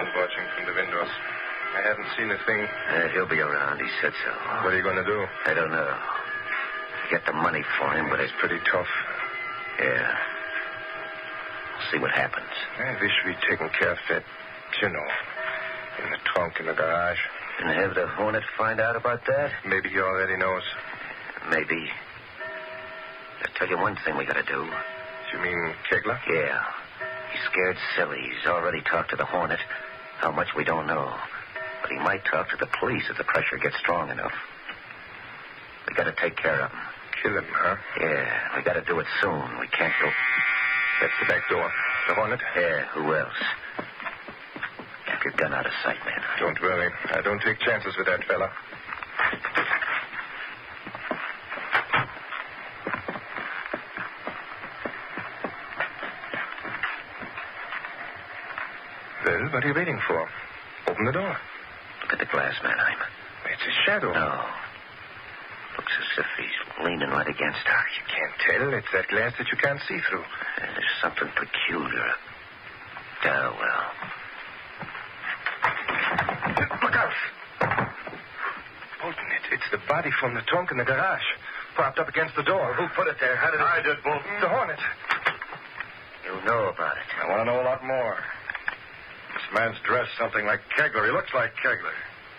watching from the windows. I haven't seen a thing. He'll be around. He said so. What are you going to do? I don't know. Get the money for him, but It's pretty tough. Yeah. See what happens. I wish we'd taken care of that, in the trunk in the garage. And have the Hornet find out about that? Maybe he already knows. Maybe. I'll tell you one thing we gotta do. You mean Kegler? Yeah. He's scared silly. He's already talked to the Hornet. How much we don't know. But he might talk to the police if the pressure gets strong enough. We gotta take care of him. Kill him, huh? Yeah, we gotta do it soon. We can't go... That's the back door. The Hornet? Yeah, who else? Keep your gun out of sight, man. Don't worry. I don't take chances with that fella. Well, what are you waiting for? Open the door. Look at the glass, Mannheim. It's a shadow. No. Looks as if he's leaning right against her. You can't tell. It's that glass that you can't see through. There's something peculiar. Oh, well. Look out! Bolton, it's the body from the trunk in the garage. Propped up against the door. Who put it there? How did it... I did, Bolton. The Hornet. You know about it. I want to know a lot more. This man's dressed something like Kegler. He looks like Kegler.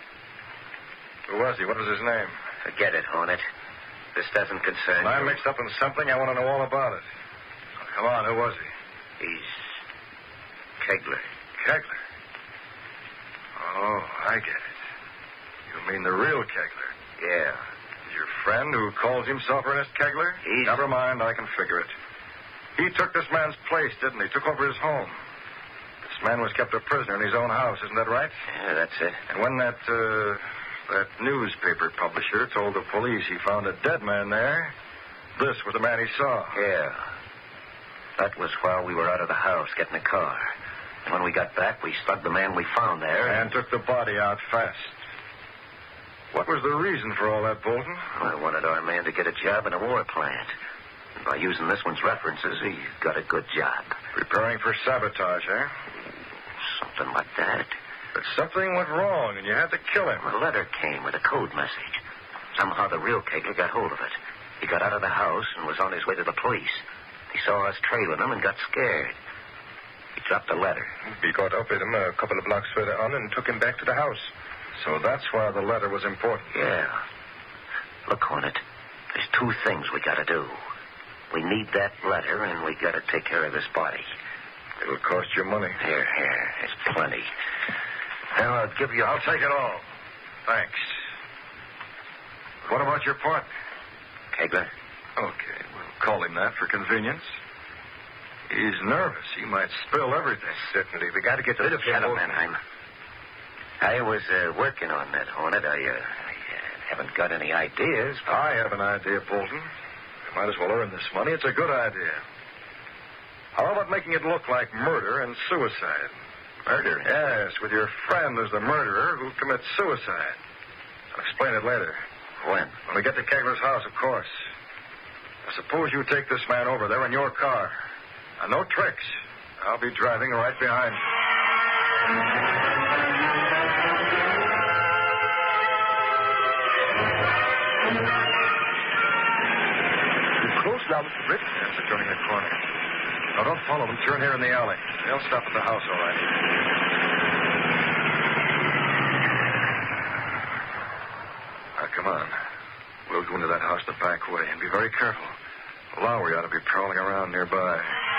Who was he? What was his name? Forget it, Hornet. This doesn't concern When I'm you. mixed up in something, I want to know all about it. Now, come on, who was he? He's Kegler. Kegler. Oh, I get it. You mean the real Kegler? Yeah. Your friend who calls himself Ernest Kegler? He's... Never mind, I can figure it. He took this man's place, didn't he? Took over his home. This man was kept a prisoner in his own house, isn't that right? Yeah, that's it. And when that newspaper publisher told the police he found a dead man there, this was the man he saw. Yeah. That was while we were out of the house getting a car. And when we got back, we slugged the man we found there. And took the body out fast. What was the reason for all that, Bolton? I wanted our man to get a job in a war plant. And by using this one's references, he got a good job. Preparing for sabotage, eh? Something like that. But something went wrong, and you had to kill him. A letter came with a code message. Somehow the real Kegler got hold of it. He got out of the house and was on his way to the police. He saw us trailing him and got scared. He dropped the letter. We caught up with him a couple of blocks further on and took him back to the house. So that's why the letter was important. Yeah. Look, Hornet, there's two things we gotta do. We need that letter, and we gotta take care of this body. It'll cost you money. Here. There's plenty. Now, I'll take it all. Thanks. What about your partner? Kegler? Okay, we'll call him that for convenience. He's nervous. He might spill everything. Certainly. We got to get rid of him. Shut up, Mannheim. I was working on that, Hornet. I haven't got any ideas. But... I have an idea, Bolton. We might as well earn this money. It's a good idea. How about making it look like murder and suicide? Murder? Yes, with your friend as the murderer who commits suicide. I'll explain it later. When? When we get to Kegler's house, of course. Now, suppose you take this man over there in your car. Now, no tricks. I'll be driving right behind you. Close now, Mr. Britt. Yes, they're turning the corner. Now, don't follow them. Turn here in the alley. They'll stop at the house, all right. Now, come on. We'll go into that house the back way and be very careful. Lowry ought to be prowling around nearby.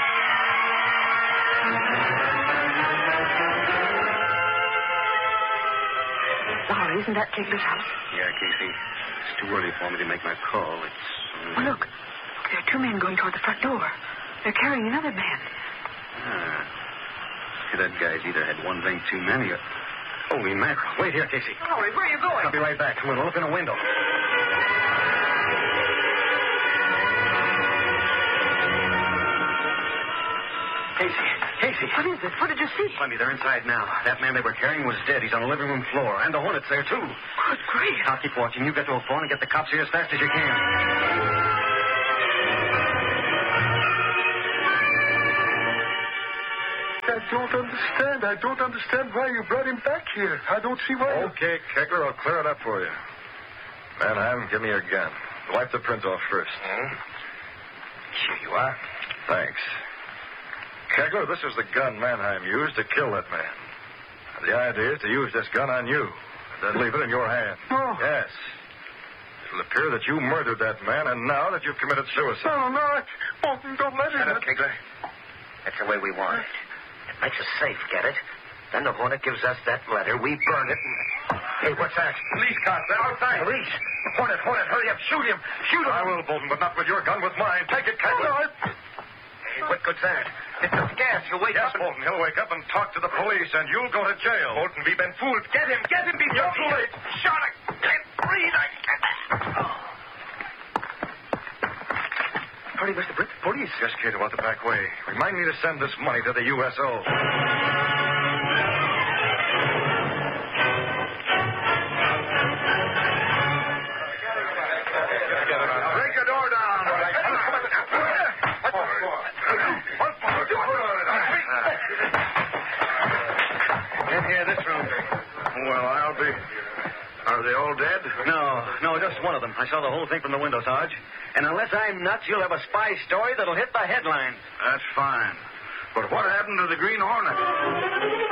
Lowry, isn't that Kegler's house? Yeah, Casey. It's too early for me to make my call. It's... Oh, look. There are two men going toward the front door. They're carrying another man. See, that guy's either had one thing too many or... Holy mackerel. Wait here, Casey. Lowry, where are you going? I'll be right back. I'm going to look in a window. Casey. What is it? What did you see? Plenty, they're inside now. That man they were carrying was dead. He's on the living room floor. And the Hornet's there, too. Good grief. I'll keep watching. You get to a phone and get the cops here as fast as you can. don't understand. I don't understand why you brought him back here. I don't see why. Okay, Kegler, I'll clear it up for you. Mannheim, give me your gun. Wipe the print off first. Here you are. Thanks. Kegler, this is the gun Mannheim used to kill that man. The idea is to use this gun on you, and then leave it in your hand. No. Yes. It'll appear that you murdered that man, and now that you've committed suicide. No. Bolton, don't let Shut him. up, Kegler. That's the way we want it. It makes us safe, get it? Then the Hornet gives us that letter, we burn it, and... Hey, what's that? Police car, they're outside. Police! Hornet, hurry up, shoot him! Shoot him! I will, Bolton, but not with your gun, with mine. Take it, Kegler. Hey, what good's that? It's the gas. He'll wake Yes, up. Bolton, he'll wake up and talk to the police, and you'll go to jail. Bolton, we've been fooled. Get him, before... You're too late. Shot, I can't breathe. Hurry, Mr. Britt, police. Yes, kid, about the back way. Remind me to send this money to the USO. Break the door down. In here, this room. Well, I'll be... Are they all dead? No, just one of them. I saw the whole thing from the window, Sarge. And unless I'm nuts, you'll have a spy story that'll hit the headlines. That's fine. But what happened to the Green Hornet?